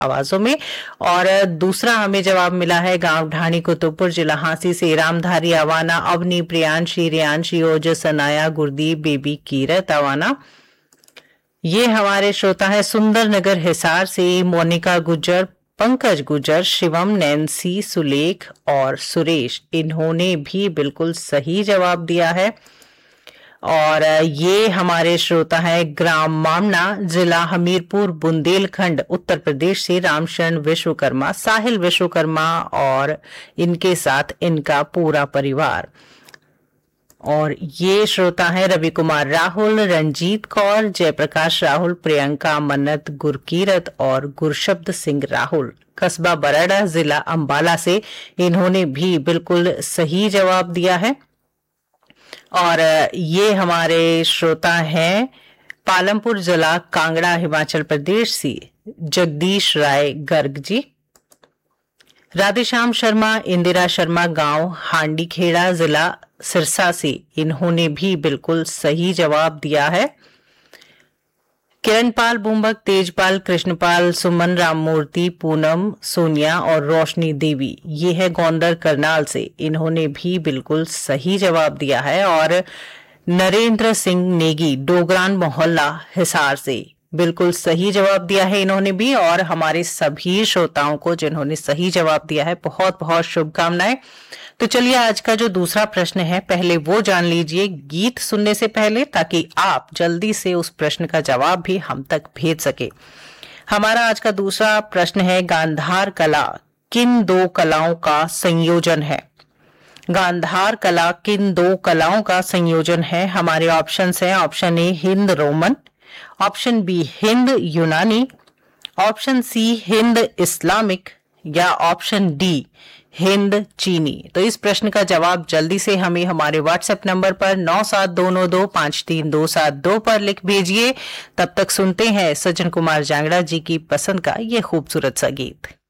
आवाजों में। और दूसरा हमें जवाब मिला है गांव ढाणी कुतुबपुर जिला हांसी से रामधारी अवाना, अवनी, प्रियांशी, रियांशी, ओजस, अनाया, गुरदीप, बेबी, कीरत अवाना। ये हमारे श्रोता है सुंदर नगर हिसार से मोनिका गुज्जर, पंकज गुज्जर, शिवम, नैन्सी, सुलेख और सुरेश। इन्होंने भी बिल्कुल सही जवाब दिया है। और ये हमारे श्रोता है ग्राम मामना, जिला हमीरपुर, बुंदेलखंड, उत्तर प्रदेश से रामशरण विश्वकर्मा, साहिल विश्वकर्मा और इनके साथ इनका पूरा परिवार। और ये श्रोता है रवि कुमार राहुल, रंजीत कौर, जयप्रकाश राहुल, प्रियंका, मन्नत, गुरकीरत और गुरशब्द सिंह राहुल, कस्बा बराड़ा, जिला अंबाला से। इन्होंने भी बिल्कुल सही जवाब दिया है। और ये हमारे श्रोता हैं पालमपुर जिला कांगड़ा, हिमाचल प्रदेश से जगदीश राय गर्ग जी। राधेश्याम शर्मा, इंदिरा शर्मा, गांव हांडीखेड़ा, जिला सिरसा से। इन्होंने भी बिल्कुल सही जवाब दिया है। किरणपाल बुम्बक, तेजपाल, कृष्णपाल, सुमन, राममूर्ति, पूनम, सोनिया और रोशनी देवी, ये है गोंदर करनाल से। इन्होंने भी बिल्कुल सही जवाब दिया है। और नरेंद्र सिंह नेगी, डोगरान मोहल्ला, हिसार से, बिल्कुल सही जवाब दिया है इन्होंने भी। और हमारे सभी श्रोताओं को जिन्होंने सही जवाब दिया है बहुत बहुत शुभकामनाएं। तो चलिए आज का जो दूसरा प्रश्न है पहले वो जान लीजिए गीत सुनने से पहले, ताकि आप जल्दी से उस प्रश्न का जवाब भी हम तक भेज सके। हमारा आज का दूसरा प्रश्न है गांधार कला किन दो कलाओं का संयोजन है? गांधार कला किन दो कलाओं का संयोजन है? हमारे ऑप्शंस हैं, option A Hind Roman, option B Hind यूनानी, ऑप्शन सी हिंद इस्लामिक या ऑप्शन डी हिंद चीनी। तो इस प्रश्न का जवाब जल्दी से हमें हमारे व्हाट्सएप नंबर पर 9729253272 पर लिख भेजिए। तब तक सुनते हैं सज्जन कुमार जांगड़ा जी की पसंद का ये खूबसूरत सा गीत।